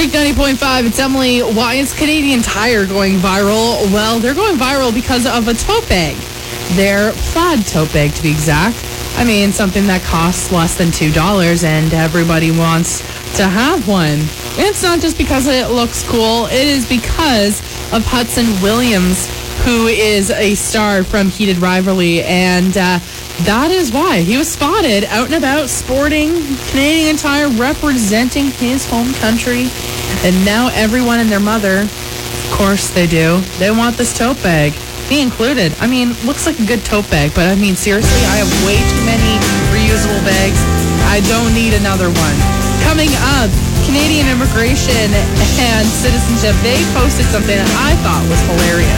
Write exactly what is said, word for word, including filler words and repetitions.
Freak ninety point five, it's Emily. Why is Canadian Tire going viral? Well, they're going viral because of a tote bag. Their plaid tote bag, to be exact. I mean, something that costs less than two dollars, and everybody wants to have one. It's not just because it looks cool. It is because of Hudson Williams, who is a star from Heated Rivalry, and uh, that is why he was spotted out and about sporting Canadian Tire, representing his home country. And now everyone and their mother, of course they do, they want this tote bag. Me included. I mean, looks like a good tote bag, but I mean, seriously, I have way too many reusable bags. I don't need another one. Coming up, Canadian Immigration and Citizenship, they posted something that I thought was hilarious.